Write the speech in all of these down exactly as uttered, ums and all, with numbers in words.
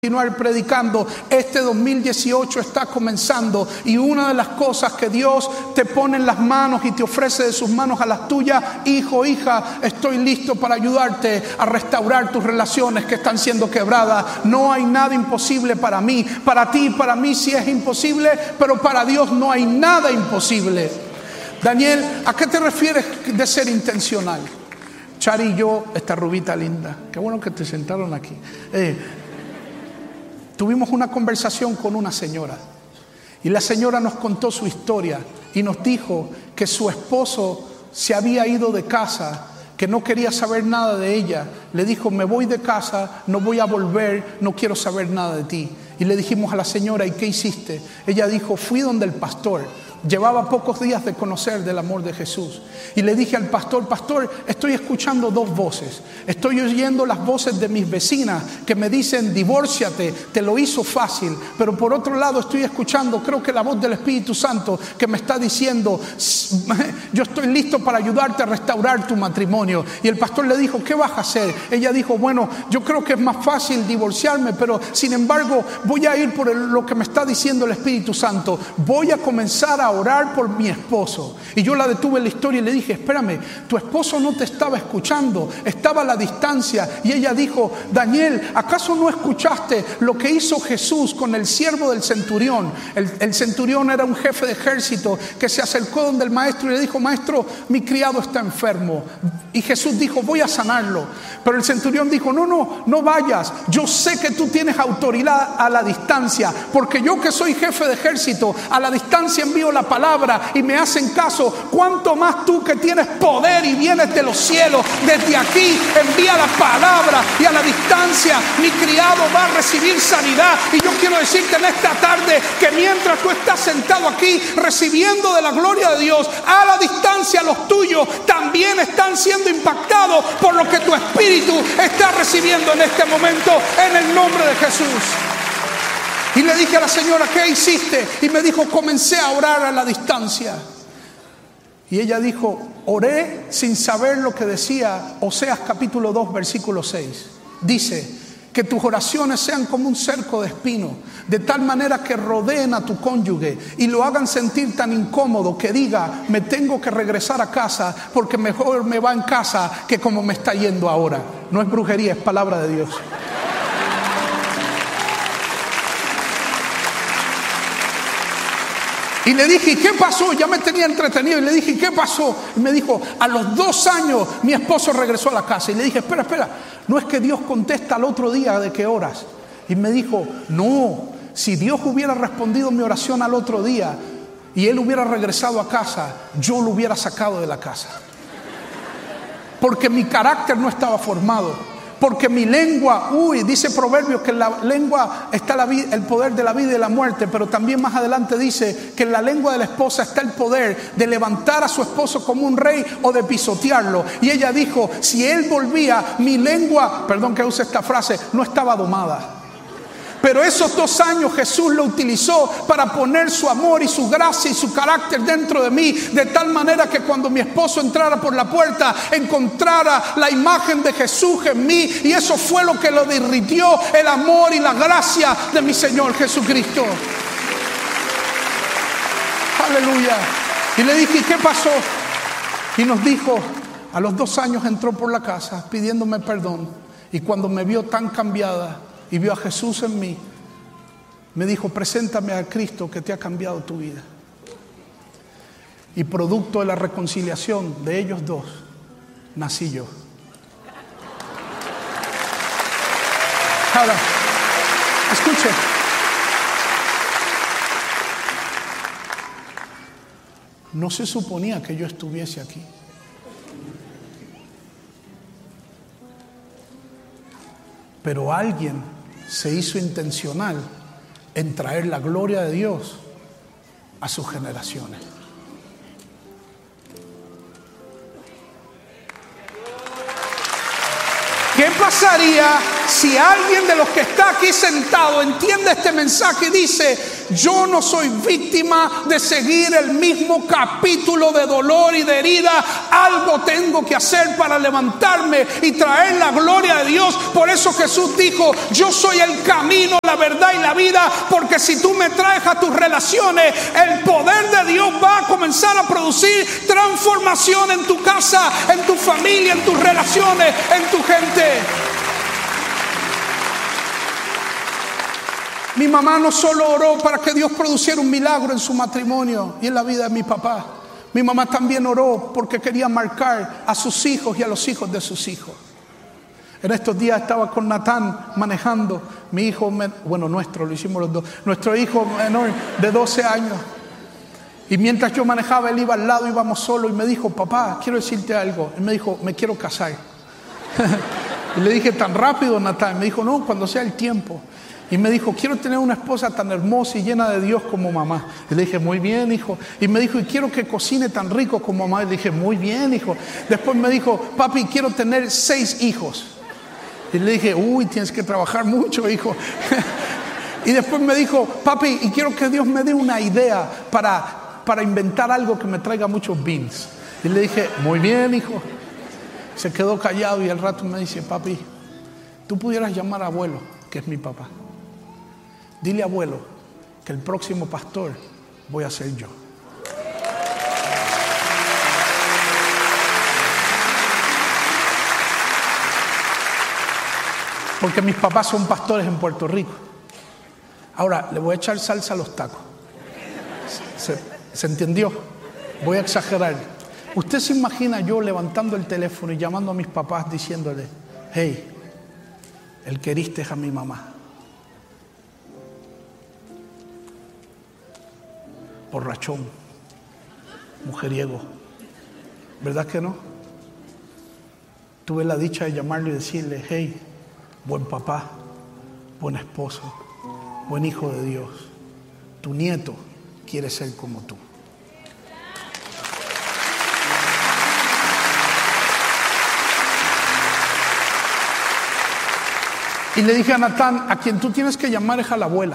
continuar predicando. Este dos mil dieciocho está comenzando y una de las cosas que Dios te pone en las manos y te ofrece de sus manos a las tuyas: hijo, hija, estoy listo para ayudarte a restaurar tus relaciones que están siendo quebradas. No hay nada imposible para mí. Para ti y para mí sí es imposible, pero para Dios no hay nada imposible. Daniel, ¿a qué te refieres de ser intencional? Chari y yo, esta rubita linda, qué bueno que te sentaron aquí. Eh, Tuvimos una conversación con una señora y la señora nos contó su historia y nos dijo que su esposo se había ido de casa, que no quería saber nada de ella. Le dijo: me voy de casa, no voy a volver, no quiero saber nada de ti. Y le dijimos a la señora: ¿y qué hiciste? Ella dijo: fui donde el pastor. Llevaba pocos días de conocer del amor de Jesús. Y le dije al pastor: pastor, estoy escuchando dos voces. Estoy oyendo las voces de mis vecinas que me dicen: divórciate, te lo hizo fácil. Pero por otro lado estoy escuchando, creo que la voz del Espíritu Santo, que me está diciendo: yo estoy listo para ayudarte a restaurar tu matrimonio. Y el pastor le dijo: ¿qué vas a hacer? Ella dijo: bueno, yo creo que es más fácil divorciarme, pero sin embargo voy a ir por el, lo que me está diciendo el Espíritu Santo. Voy a comenzar a orar por mi esposo. Y yo la detuve en la historia y le dije: espérame, tu esposo no te estaba escuchando, estaba a la distancia. Y ella dijo: Daniel, ¿acaso no escuchaste lo que hizo Jesús con el siervo del centurión? El, el centurión era un jefe de ejército que se acercó donde el maestro y le dijo: maestro, mi criado está enfermo. Y Jesús dijo: voy a sanarlo. Pero el centurión dijo: no, no, no vayas. Yo sé que tú tienes autoridad a la distancia, porque yo, que soy jefe de ejército, a la distancia envío la palabra y me hacen caso. Cuánto más tú, que tienes poder y vienes de los cielos, desde aquí envía la palabra y a la distancia mi criado va a recibir sanidad. Y yo quiero decirte en esta tarde que mientras tú estás sentado aquí recibiendo de la gloria de Dios, a la distancia los tuyos también están siendo impactados por lo que tu espíritu está recibiendo en este momento, en el nombre de Jesús. Y le dije a la señora: ¿qué hiciste? Y me dijo: comencé a orar a la distancia. Y ella dijo: oré sin saber lo que decía Oseas capítulo dos versículo seis. Dice: que tus oraciones sean como un cerco de espinos, de tal manera que rodeen a tu cónyuge y lo hagan sentir tan incómodo que diga: me tengo que regresar a casa, porque mejor me va en casa que como me está yendo ahora. No es brujería, es palabra de Dios. Y le dije: ¿y qué pasó? Ya me tenía entretenido. Y le dije: ¿y qué pasó? Y me dijo: a los dos años mi esposo regresó a la casa. Y le dije: espera, espera, no es que Dios contesta al otro día de qué horas. Y me dijo: no, si Dios hubiera respondido mi oración al otro día y él hubiera regresado a casa, yo lo hubiera sacado de la casa, porque mi carácter no estaba formado. Porque mi lengua, uy, dice Proverbios que en la lengua está la vida, el poder de la vida y de la muerte. Pero también más adelante dice que en la lengua de la esposa está el poder de levantar a su esposo como un rey o de pisotearlo. Y ella dijo: si él volvía, mi lengua, perdón que use esta frase, no estaba domada. Pero esos dos años Jesús lo utilizó para poner su amor y su gracia y su carácter dentro de mí, de tal manera que cuando mi esposo entrara por la puerta encontrara la imagen de Jesús en mí. Y eso fue lo que lo derritió, el amor y la gracia de mi Señor Jesucristo. Aleluya. Y le dije: ¿y qué pasó? Y nos dijo: a los dos años entró por la casa pidiéndome perdón, y cuando me vio tan cambiada y vio a Jesús en mí, me dijo: preséntame a Cristo que te ha cambiado tu vida. Y producto de la reconciliación de ellos dos, nací yo. Ahora, escuche. No se suponía que yo estuviese aquí. Pero alguien se hizo intencional en traer la gloria de Dios a sus generaciones. ¿Qué pasó? pasaría si alguien de los que está aquí sentado entiende este mensaje y dice: yo no soy víctima de seguir el mismo capítulo de dolor y de herida? Algo tengo que hacer para levantarme y traer la gloria de Dios. Por eso Jesús dijo: yo soy el camino, la verdad y la vida, porque si tú me traes a tus relaciones, el poder de Dios va a comenzar a producir transformación en tu casa, en tu familia, en tus relaciones, en tu gente. Mi mamá no solo oró para que Dios produciera un milagro en su matrimonio y en la vida de mi papá. Mi mamá también oró porque quería marcar a sus hijos y a los hijos de sus hijos. En estos días estaba con Natán manejando, mi hijo, bueno, nuestro, lo hicimos los dos, nuestro hijo menor de doce años. Y mientras yo manejaba, él iba al lado, íbamos solos, y me dijo: papá, quiero decirte algo. Él me dijo: me quiero casar. Y le dije: tan rápido, Natán. Me dijo: no, cuando sea el tiempo. Y me dijo: quiero tener una esposa tan hermosa y llena de Dios como mamá. Y le dije: muy bien, hijo. Y me dijo: y quiero que cocine tan rico como mamá. Y le dije: muy bien, hijo. Después me dijo: papi, quiero tener seis hijos. Y le dije: uy, tienes que trabajar mucho, hijo. Y después me dijo: papi, y quiero que Dios me dé una idea para, para inventar algo que me traiga muchos beans. Y le dije: muy bien, hijo. Se quedó callado y al rato me dice: papi, tú pudieras llamar a abuelo, que es mi papá. Dile, abuelo, que el próximo pastor voy a ser yo. Porque mis papás son pastores en Puerto Rico. Ahora, le voy a echar salsa a los tacos. ¿Se, se entendió? Voy a exagerar. ¿Usted se imagina yo levantando el teléfono y llamando a mis papás diciéndole: hey, el que heriste es a mi mamá? Borrachón, mujeriego, ¿verdad que no? Tuve la dicha de llamarle y decirle: hey, buen papá, buen esposo, buen hijo de Dios, tu nieto quiere ser como tú. Y le dije a Natán: a quien tú tienes que llamar es a la abuela.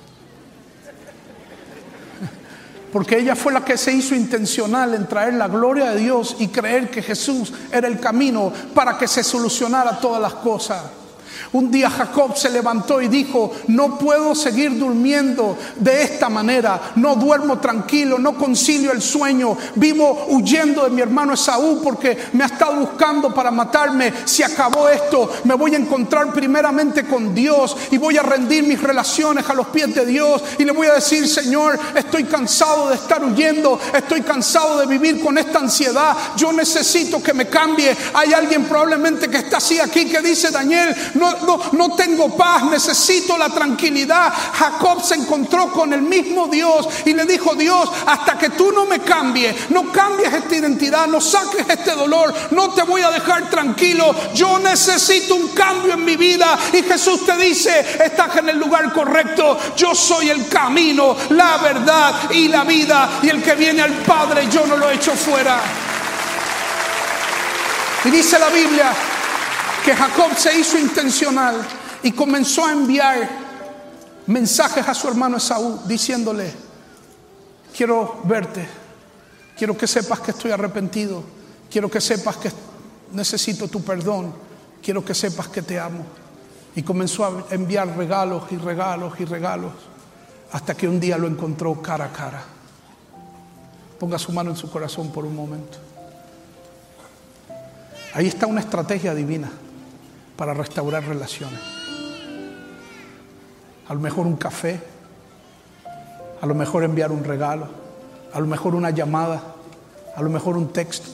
Porque ella fue la que se hizo intencional en traer la gloria de Dios y creer que Jesús era el camino para que se solucionara todas las cosas. Un día Jacob se levantó y dijo: no puedo seguir durmiendo de esta manera, no duermo tranquilo, no concilio el sueño, vivo huyendo de mi hermano Esaú porque me ha estado buscando para matarme. Si acabó esto, me voy a encontrar primeramente con Dios y voy a rendir mis relaciones a los pies de Dios y le voy a decir: Señor, estoy cansado de estar huyendo, estoy cansado de vivir con esta ansiedad, yo necesito que me cambie. Hay alguien probablemente que está así aquí que dice: Daniel, no No, no tengo paz, necesito la tranquilidad. Jacob se encontró con el mismo Dios y le dijo: Dios, hasta que tú no me cambies, no cambies esta identidad, no saques este dolor, no te voy a dejar tranquilo. Yo necesito un cambio en mi vida. Y Jesús te dice: estás en el lugar correcto. Yo soy el camino, la verdad y la vida, y el que viene al Padre yo no lo echo fuera. Y dice la Biblia que Jacob se hizo intencional y comenzó a enviar mensajes a su hermano Esaú diciéndole: quiero verte, quiero que sepas que estoy arrepentido, quiero que sepas que necesito tu perdón, quiero que sepas que te amo. Y comenzó a enviar regalos y regalos y regalos hasta que un día lo encontró cara a cara. Ponga su mano en su corazón por un momento. Ahí está una estrategia divina para restaurar relaciones. A lo mejor un café, a lo mejor enviar un regalo, a lo mejor una llamada, a lo mejor un texto.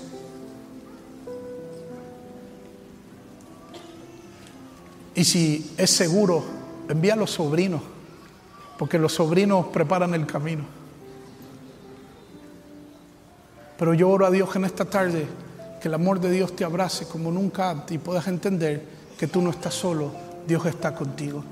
Y si es seguro, envía a los sobrinos, porque los sobrinos preparan el camino. Pero yo oro a Dios en esta tarde que el amor de Dios te abrace como nunca antes y puedas entender que tú no estás solo, Dios está contigo.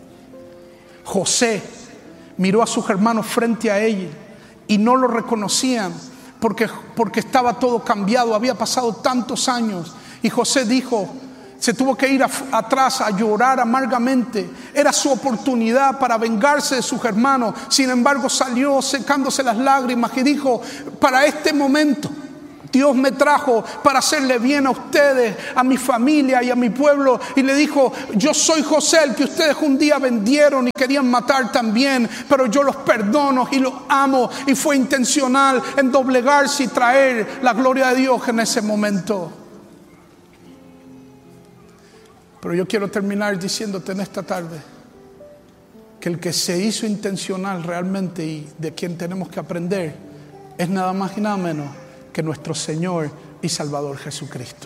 José miró a sus hermanos frente a él y no lo reconocían porque, porque estaba todo cambiado, había pasado tantos años. Y José dijo: Se tuvo que ir a, atrás a llorar amargamente. Era su oportunidad para vengarse de sus hermanos. Sin embargo, salió secándose las lágrimas y dijo: para este momento Dios me trajo para hacerle bien a ustedes, a mi familia y a mi pueblo. Y le dijo: yo soy José, el que ustedes un día vendieron y querían matar también, pero yo los perdono y los amo. Y fue intencional en doblegarse y traer la gloria de Dios en ese momento. Pero yo quiero terminar diciéndote en esta tarde que el que se hizo intencional realmente y de quien tenemos que aprender es nada más y nada menos que nuestro Señor y Salvador Jesucristo.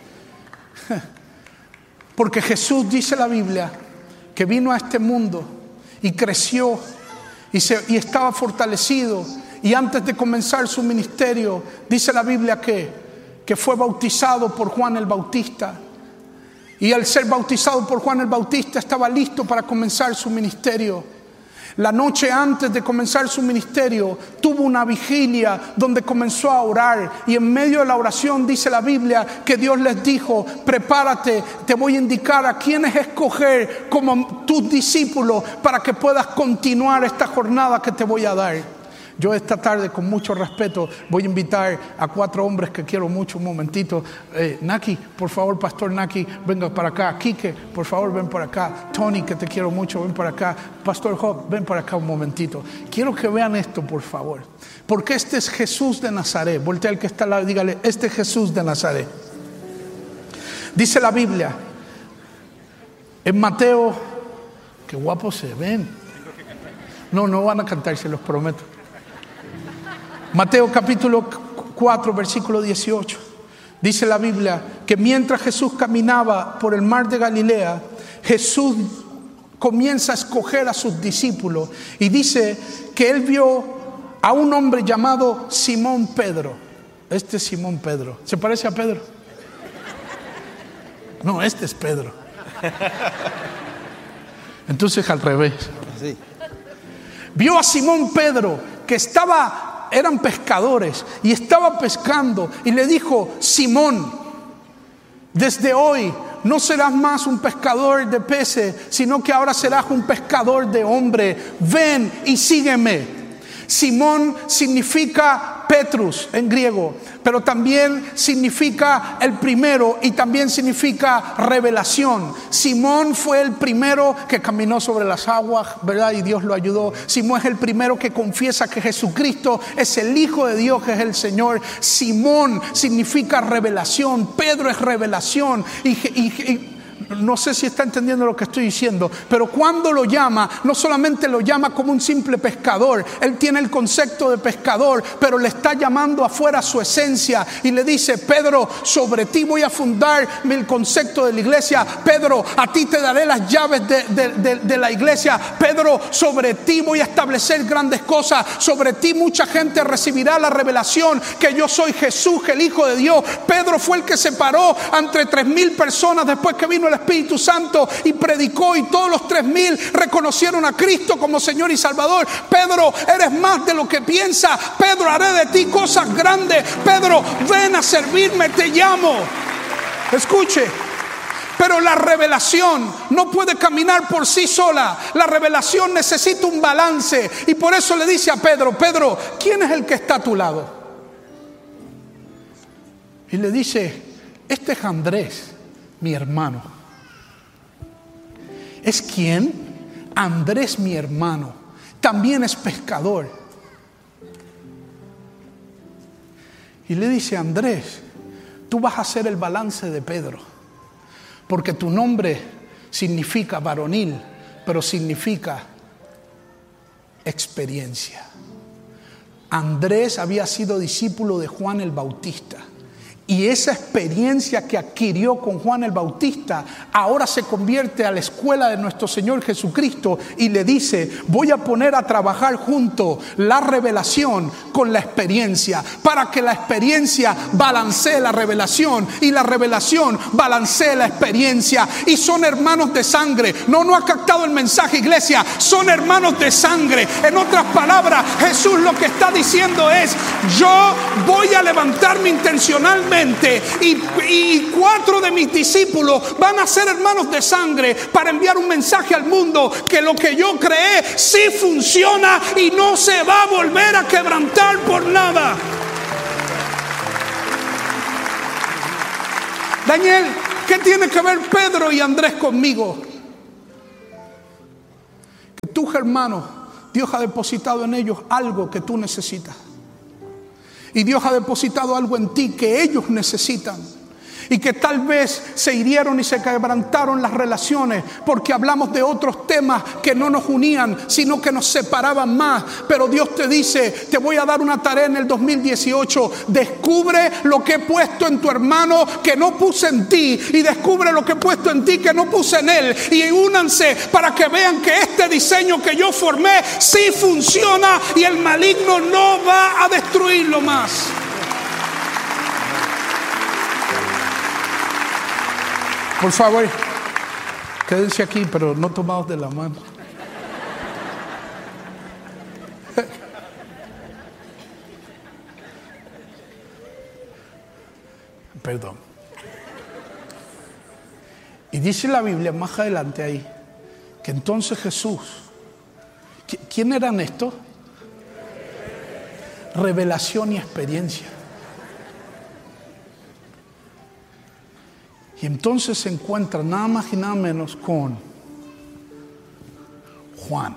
Porque Jesús, dice la Biblia, que vino a este mundo y creció y, se, y estaba fortalecido, y antes de comenzar su ministerio, dice la Biblia que, que fue bautizado por Juan el Bautista. Y al ser bautizado por Juan el Bautista estaba listo para comenzar su ministerio. La noche antes de comenzar su ministerio tuvo una vigilia donde comenzó a orar, y en medio de la oración dice la Biblia que Dios les dijo: prepárate, te voy a indicar a quiénes escoger como tus discípulos para que puedas continuar esta jornada que te voy a dar. Yo esta tarde, con mucho respeto, voy a invitar a cuatro hombres que quiero mucho. Un momentito. eh, Naki, por favor, Pastor Naki, venga para acá. Quique, por favor, ven para acá. Tony, que te quiero mucho, ven para acá. Pastor Job, ven para acá un momentito. Quiero que vean esto, por favor, porque este es Jesús de Nazaret. Voltea al que está al lado y dígale: este es Jesús de Nazaret. Dice la Biblia en Mateo, qué guapos se ven. No, no van a cantar, se los prometo. Mateo capítulo cuatro, versículo dieciocho. Dice la Biblia que mientras Jesús caminaba por el mar de Galilea, Jesús comienza a escoger a sus discípulos, y dice que él vio a un hombre llamado Simón Pedro. Este es Simón Pedro. ¿Se parece a Pedro? No, este es Pedro. Entonces al revés. Sí. Vio a Simón Pedro, que estaba... eran pescadores y estaba pescando, y le dijo: Simón, desde hoy no serás más un pescador de peces, sino que ahora serás un pescador de hombres. Ven y sígueme. Simón significa Petrus en griego, pero también significa el primero, y también significa revelación. Simón fue el primero que caminó sobre las aguas, ¿verdad? Y Dios lo ayudó. Simón es el primero que confiesa que Jesucristo es el Hijo de Dios, que es el Señor. Simón significa revelación. Pedro es revelación. Y, y, y no sé si está entendiendo lo que estoy diciendo, pero cuando lo llama, no solamente lo llama como un simple pescador. Él tiene el concepto de pescador, pero le está llamando afuera su esencia, y le dice: Pedro, sobre ti voy a fundar el concepto de la iglesia. Pedro, a ti te daré las llaves de, de, de, de la iglesia. Pedro, sobre ti voy a establecer grandes cosas. Sobre ti mucha gente recibirá la revelación que yo soy Jesús, el Hijo de Dios. Pedro fue el que se paró entre tres mil personas después que vino el Espíritu Santo y predicó, y todos los tres mil reconocieron a Cristo como Señor y Salvador. Pedro, eres más de lo que piensas. Pedro, haré de ti cosas grandes. Pedro, ven a servirme, te llamo. Escuche, pero la revelación no puede caminar por sí sola. La revelación necesita un balance, y por eso le dice a Pedro: Pedro, ¿quién es el que está a tu lado? Y le dice: este es Andrés, mi hermano. ¿Es quién? Andrés, mi hermano. También es pescador. Y le dice: Andrés, tú vas a hacer el balance de Pedro, porque tu nombre significa varonil, pero significa experiencia. Andrés había sido discípulo de Juan el Bautista, y esa experiencia que adquirió con Juan el Bautista ahora se convierte a la escuela de nuestro Señor Jesucristo, y le dice: voy a poner a trabajar junto la revelación con la experiencia, para que la experiencia balancee la revelación y la revelación balancee la experiencia. Y son hermanos de sangre. No, no ha captado el mensaje, iglesia. Son hermanos de sangre. En otras palabras, Jesús lo que está diciendo es: yo voy a levantarme intencionalmente mente. Y, y cuatro de mis discípulos van a ser hermanos de sangre para enviar un mensaje al mundo que lo que yo creé sí funciona y no se va a volver a quebrantar por nada. Daniel, ¿qué tiene que ver Pedro y Andrés conmigo? Que tus hermanos, Dios ha depositado en ellos algo que tú necesitas. Y Dios ha depositado algo en ti que ellos necesitan. Y que tal vez se hirieron y se quebrantaron las relaciones porque hablamos de otros temas que no nos unían, sino que nos separaban más. Pero Dios te dice, te voy a dar una tarea en el dos mil dieciocho. Descubre lo que he puesto en tu hermano que no puse en ti. Y descubre lo que he puesto en ti que no puse en él. Y únanse para que vean que este diseño que yo formé sí funciona y el maligno no va a destruirlo más. Por favor, quédense aquí, pero no tomados de la mano. Perdón. Y dice la Biblia más adelante ahí, que entonces Jesús, ¿quién eran estos? Revelación y experiencia. Y entonces se encuentra nada más y nada menos con Juan.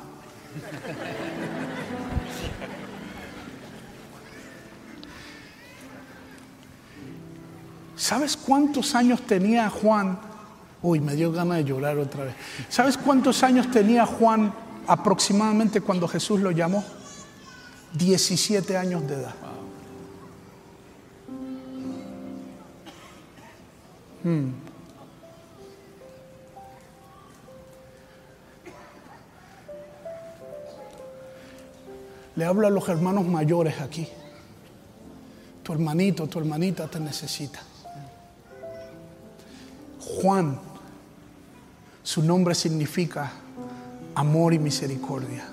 ¿Sabes cuántos años tenía Juan? Uy, me dio ganas de llorar otra vez. ¿Sabes cuántos años tenía Juan aproximadamente cuando Jesús lo llamó? diecisiete años de edad. Hmm. Le hablo a los hermanos mayores aquí. Tu hermanito, tu hermanita te necesita. Juan, su nombre significa amor y misericordia.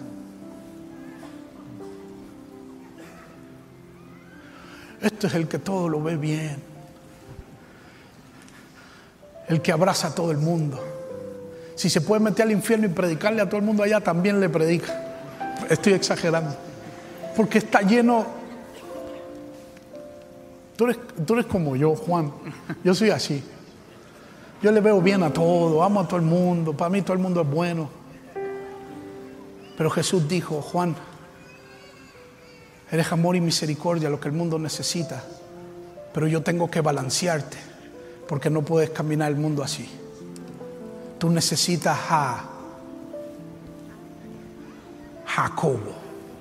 Este es el que todo lo ve bien. El que abraza a todo el mundo. Si se puede meter al infierno y predicarle a todo el mundo allá, también le predica. Estoy exagerando. Porque está lleno. Tú eres, tú eres como yo, Juan. Yo soy así. Yo le veo bien a todo, amo a todo el mundo. Para mí todo el mundo es bueno. Pero Jesús dijo, Juan, eres amor y misericordia, lo que el mundo necesita. Pero yo tengo que balancearte. Porque no puedes caminar el mundo así. Tú necesitas a Jacobo.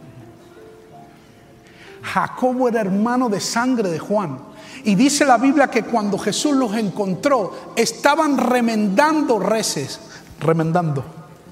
Jacobo era hermano de sangre de Juan. Y dice la Biblia que cuando Jesús los encontró, estaban remendando reses. Remendando.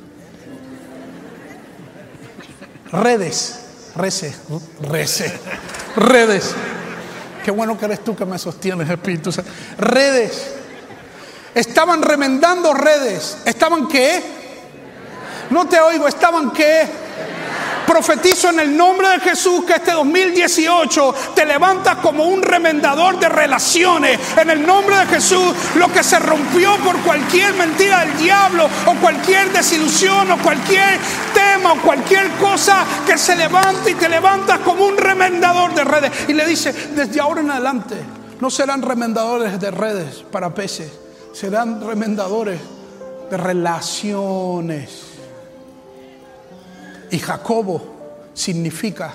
Redes. Reses. Reses. Redes. Qué bueno que eres tú que me sostienes, Espíritu Santo. Redes. Estaban remendando redes. ¿Estaban qué? No te oigo. ¿Estaban qué? Profetizo en el nombre de Jesús que este dos mil dieciocho te levantas como un remendador de relaciones. En el nombre de Jesús, lo que se rompió por cualquier mentira del diablo o cualquier desilusión o cualquier tema o cualquier cosa que se levante y te levantas como un remendador de redes. Y le dice, desde ahora en adelante no serán remendadores de redes para peces, serán remendadores de relaciones. Y Jacobo significa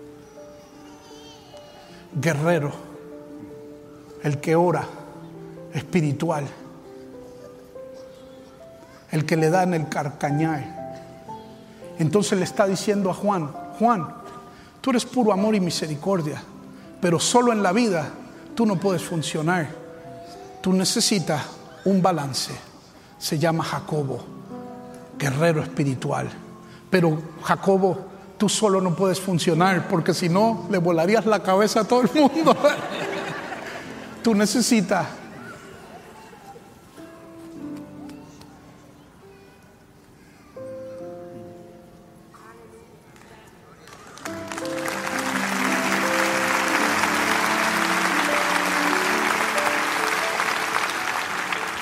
guerrero, el que ora, espiritual, el que le da en el carcañal. Entonces le está diciendo a Juan, Juan, tú eres puro amor y misericordia, pero solo en la vida tú no puedes funcionar. Tú necesitas un balance. Se llama Jacobo, guerrero espiritual. Pero Jacobo, tú solo no puedes funcionar, porque si no, le volarías la cabeza a todo el mundo. Tú necesitas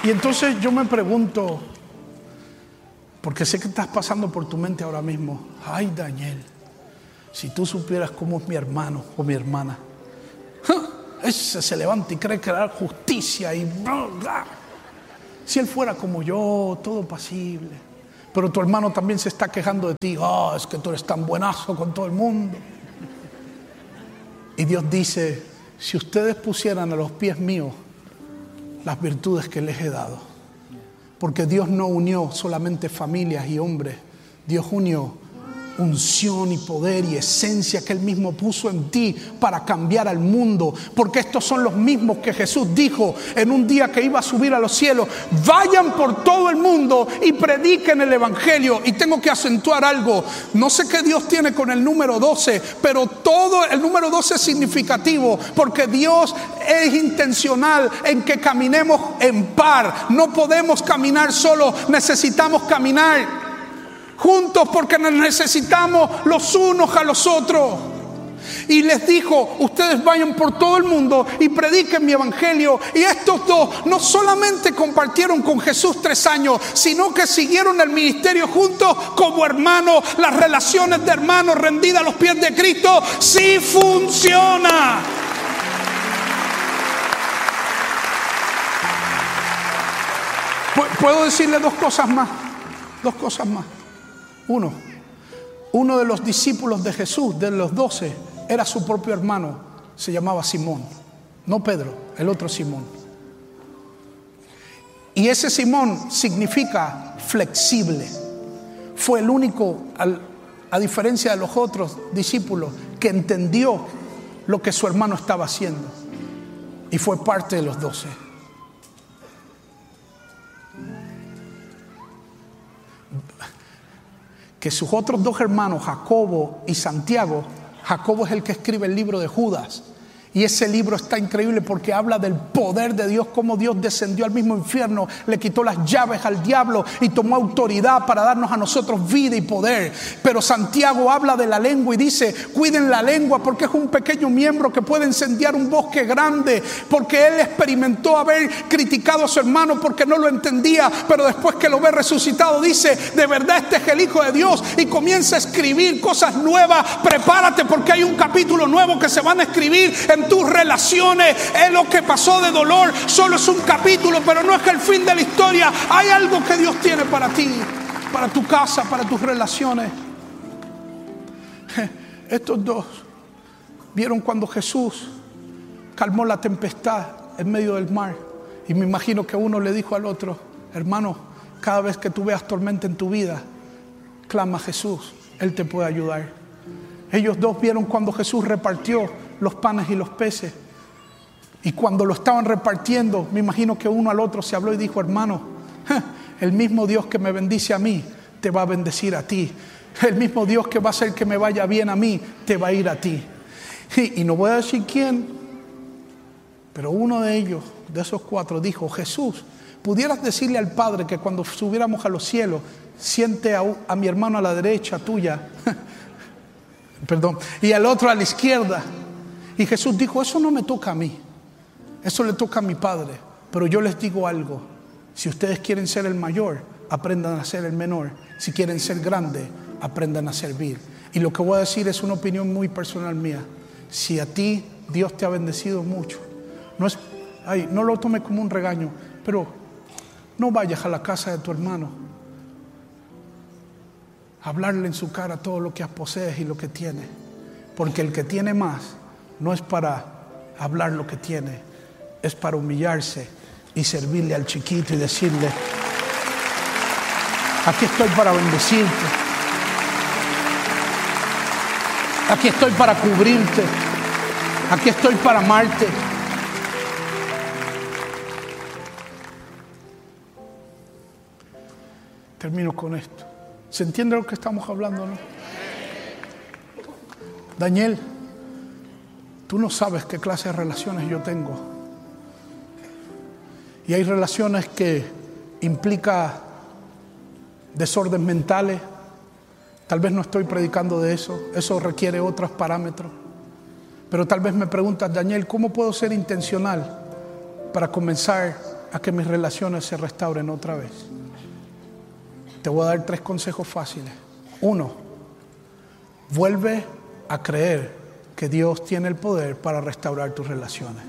Y entonces yo me pregunto, porque sé que estás pasando por tu mente ahora mismo, ay Daniel, si tú supieras cómo es mi hermano o mi hermana, ese se levanta y cree que hará justicia y bla, bla. Si él fuera como yo, todo pasible, pero tu hermano también se está quejando de ti, oh, es que tú eres tan buenazo con todo el mundo. Y Dios dice, si ustedes pusieran a los pies míos las virtudes que les he dado, porque Dios no unió solamente familias y hombres, Dios unió unción y poder y esencia que Él mismo puso en ti para cambiar al mundo, porque estos son los mismos que Jesús dijo en un día que iba a subir a los cielos, vayan por todo el mundo y prediquen el evangelio. Y tengo que acentuar algo, no sé qué Dios tiene con el número doce, pero todo el número doce es significativo, porque Dios es intencional en que caminemos en par. No podemos caminar solo, necesitamos caminar juntos, porque nos necesitamos los unos a los otros. Y les dijo, ustedes vayan por todo el mundo y prediquen mi evangelio. Y estos dos no solamente compartieron con Jesús tres años, sino que siguieron el ministerio juntos como hermanos. Las relaciones de hermanos rendidas a los pies de Cristo sí funciona. Puedo decirle dos cosas más, dos cosas más. Uno, uno de los discípulos de Jesús, de los doce, era su propio hermano, se llamaba Simón, no Pedro, el otro Simón. Y ese Simón significa flexible. Fue el único, al, a diferencia de los otros discípulos, que entendió lo que su hermano estaba haciendo y fue parte de los doce. Que sus otros dos hermanos, Jacobo y Santiago, Jacobo es el que escribe el libro de Judas, y ese libro está increíble porque habla del poder de Dios, cómo Dios descendió al mismo infierno, le quitó las llaves al diablo y tomó autoridad para darnos a nosotros vida y poder. Pero Santiago habla de la lengua y dice, cuiden la lengua porque es un pequeño miembro que puede incendiar un bosque grande, porque él experimentó haber criticado a su hermano porque no lo entendía, pero después que lo ve resucitado dice, de verdad este es el Hijo de Dios, y comienza a escribir cosas nuevas. Prepárate porque hay un capítulo nuevo que se van a escribir en tus relaciones. Es lo que pasó de dolor, solo es un capítulo, pero no es el fin de la historia. Hay algo que Dios tiene para ti, para tu casa, para tus relaciones. Estos dos vieron cuando Jesús calmó la tempestad en medio del mar, y me imagino que uno le dijo al otro, hermano, cada vez que tú veas tormenta en tu vida, clama a Jesús, Él te puede ayudar. Ellos dos vieron cuando Jesús repartió los panes y los peces, y cuando lo estaban repartiendo, me imagino que uno al otro se habló y dijo, hermano, el mismo Dios que me bendice a mí te va a bendecir a ti, el mismo Dios que va a hacer que me vaya bien a mí te va a ir a ti. Y, y no voy a decir quién, pero uno de ellos, de esos cuatro, dijo, Jesús, ¿pudieras decirle al Padre que cuando subiéramos a los cielos siente a, a mi hermano a la derecha tuya, perdón, y al otro a la izquierda? Y Jesús dijo, eso no me toca a mí, eso le toca a mi Padre. Pero yo les digo algo, si ustedes quieren ser el mayor, aprendan a ser el menor. Si quieren ser grande, aprendan a servir. Y lo que voy a decir es una opinión muy personal mía. Si a ti Dios te ha bendecido mucho, no es, ay, no lo tome como un regaño, pero no vayas a la casa de tu hermano a hablarle en su cara todo lo que posees y lo que tienes, porque el que tiene más no es para hablar lo que tiene, es para humillarse y servirle al chiquito y decirle, aquí estoy para bendecirte, aquí estoy para cubrirte, aquí estoy para amarte. Termino con esto. ¿Se entiende lo que estamos hablando, no? Daniel, tú no sabes qué clase de relaciones yo tengo. Y hay relaciones que implican desórdenes mentales. Tal vez no estoy predicando de eso. Eso requiere otros parámetros. Pero tal vez me preguntas, Daniel, ¿cómo puedo ser intencional para comenzar a que mis relaciones se restauren otra vez? Te voy a dar tres consejos fáciles. Uno, vuelve a creer que Dios tiene el poder para restaurar tus relaciones.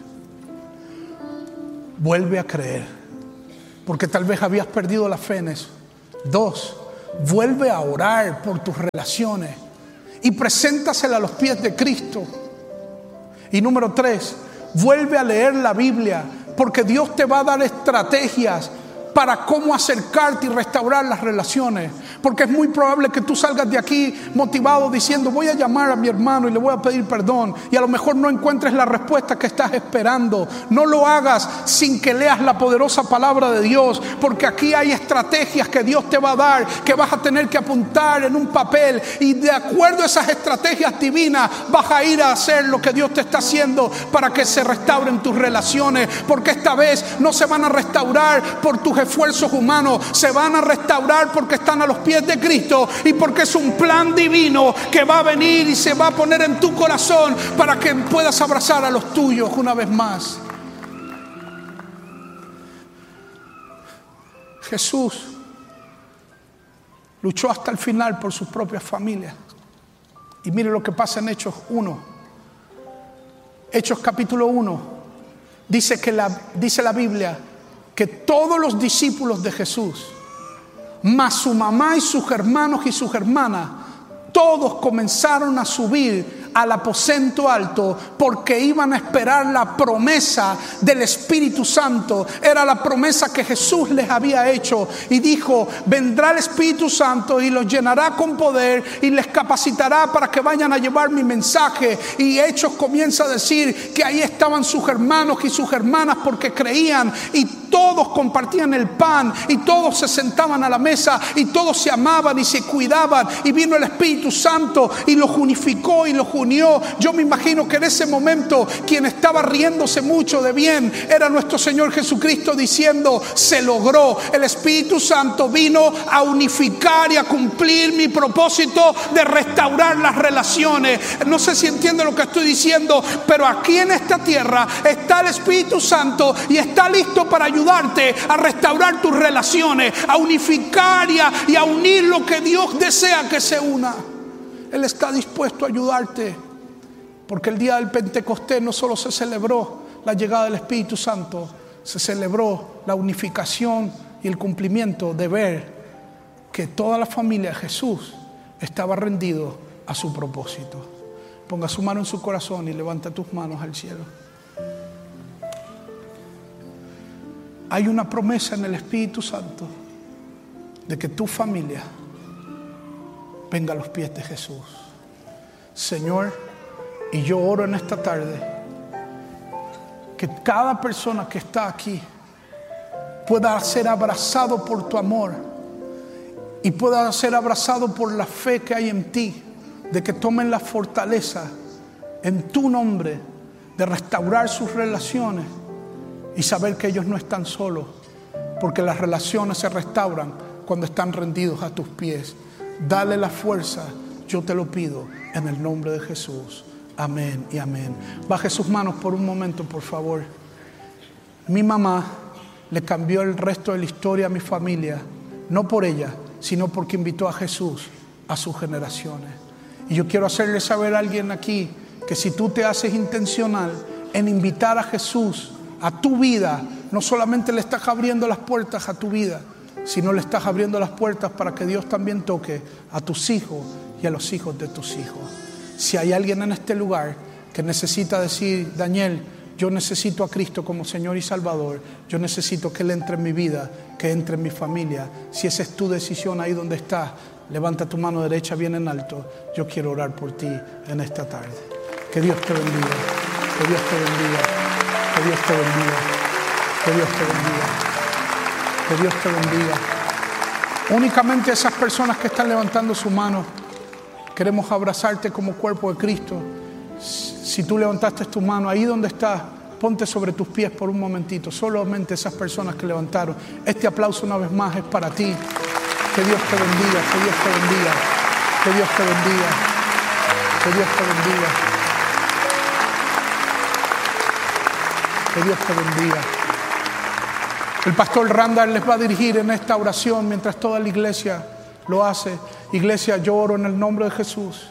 Vuelve a creer, porque tal vez habías perdido la fe en eso. Dos, vuelve a orar por tus relaciones y preséntaselas a los pies de Cristo. Y número tres, vuelve a leer la Biblia, porque Dios te va a dar estrategias para cómo acercarte y restaurar las relaciones. Porque es muy probable que tú salgas de aquí motivado diciendo: voy a llamar a mi hermano y le voy a pedir perdón, y a lo mejor no encuentres la respuesta que estás esperando. No lo hagas sin que leas la poderosa palabra de Dios, porque aquí hay estrategias que Dios te va a dar, que vas a tener que apuntar en un papel, y de acuerdo a esas estrategias divinas vas a ir a hacer lo que Dios te está haciendo para que se restauren tus relaciones. Porque esta vez no se van a restaurar por tus esfuerzos humanos, se van a restaurar porque están a los pies de Cristo, y porque es un plan divino que va a venir y se va a poner en tu corazón para que puedas abrazar a los tuyos una vez más. Jesús luchó hasta el final por sus propias familias. Y mire lo que pasa en Hechos uno. Hechos capítulo uno. Dice que la, dice la Biblia que todos los discípulos de Jesús, más su mamá y sus hermanos y sus hermanas, todos comenzaron a subir al aposento alto, porque iban a esperar la promesa del Espíritu Santo. Era la promesa que Jesús les había hecho, y dijo: vendrá el Espíritu Santo y los llenará con poder y les capacitará para que vayan a llevar mi mensaje. Y Hechos comienza a decir que ahí estaban sus hermanos y sus hermanas, porque creían, y todos compartían el pan, y todos se sentaban a la mesa, y todos se amaban y se cuidaban. Y vino el Espíritu Santo y los unificó y los unió. Yo me imagino que en ese momento quien estaba riéndose mucho de bien era nuestro Señor Jesucristo, diciendo: se logró. El Espíritu Santo vino a unificar y a cumplir mi propósito de restaurar las relaciones. No sé si entiende lo que estoy diciendo, pero aquí en esta tierra está el Espíritu Santo y está listo para ayudarte a restaurar tus relaciones, a unificar y a, y a unir lo que Dios desea que se una. Él está dispuesto a ayudarte, porque el día del Pentecostés no solo se celebró la llegada del Espíritu Santo, se celebró la unificación y el cumplimiento de ver que toda la familia de Jesús estaba rendido a su propósito. Ponga su mano en su corazón y levanta tus manos al cielo. Hay una promesa en el Espíritu Santo de que tu familia venga a los pies de Jesús. Señor, y yo oro en esta tarde que cada persona que está aquí pueda ser abrazado por tu amor y pueda ser abrazado por la fe que hay en ti, de que tomen la fortaleza en tu nombre de restaurar sus relaciones y saber que ellos no están solos, porque las relaciones se restauran cuando están rendidos a tus pies. Dale la fuerza, yo te lo pido en el nombre de Jesús. Amén y amén. Baje sus manos por un momento, por favor. Mi mamá le cambió el resto de la historia a mi familia, no por ella, sino porque invitó a Jesús a sus generaciones. Y yo quiero hacerle saber a alguien aquí que si tú te haces intencional en invitar a Jesús a tu vida, no solamente le estás abriendo las puertas a tu vida, sino le estás abriendo las puertas para que Dios también toque a tus hijos y a los hijos de tus hijos. Si hay alguien en este lugar que necesita decir: Daniel, yo necesito a Cristo como Señor y Salvador, yo necesito que Él entre en mi vida, que entre en mi familia. Si esa es tu decisión ahí donde estás, levanta tu mano derecha bien en alto. Yo quiero orar por ti en esta tarde. Que Dios te bendiga, que Dios te bendiga, que Dios te bendiga, que Dios te bendiga. Que Dios te bendiga. Únicamente esas personas que están levantando su mano, queremos abrazarte como cuerpo de Cristo. Si tú levantaste tu mano ahí donde estás, ponte sobre tus pies por un momentito. Solamente esas personas que levantaron. Este aplauso una vez más es para ti. Que Dios te bendiga, que Dios te bendiga, que Dios te bendiga, que Dios te bendiga, que Dios te bendiga. El pastor Randall les va a dirigir en esta oración mientras toda la iglesia lo hace. Iglesia, yo oro en el nombre de Jesús.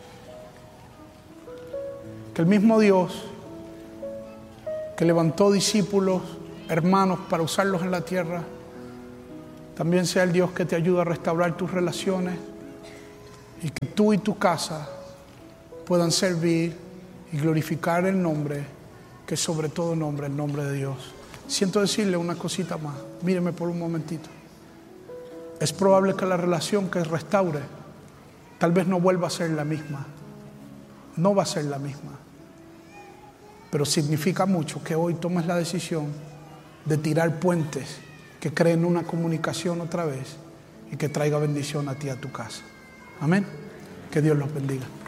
Que el mismo Dios que levantó discípulos, hermanos, para usarlos en la tierra, también sea el Dios que te ayuda a restaurar tus relaciones y que tú y tu casa puedan servir y glorificar el nombre, que es sobre todo nombre, el nombre de Dios. Siento decirle una cosita más. Míreme por un momentito. Es probable que la relación que restaure tal vez no vuelva a ser la misma. No va a ser la misma. Pero significa mucho que hoy tomes la decisión de tirar puentes que creen una comunicación otra vez y que traiga bendición a ti y a tu casa. Amén. Que Dios los bendiga.